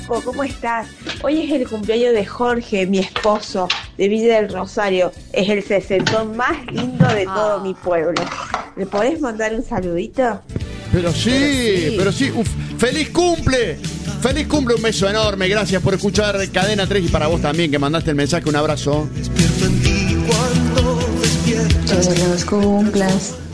¿Cómo estás? Hoy es el cumpleaños de Jorge, mi esposo, de Villa del Rosario. Es el sesentón más lindo de todo mi pueblo. ¿Le podés mandar un saludito? Pero sí. Uf, ¡feliz cumple! ¡Feliz cumple! Un beso enorme. Gracias por escuchar Cadena 3 y para vos también que mandaste el mensaje. Un abrazo. Despierto en ti cuando despiertas. Que los cumplas.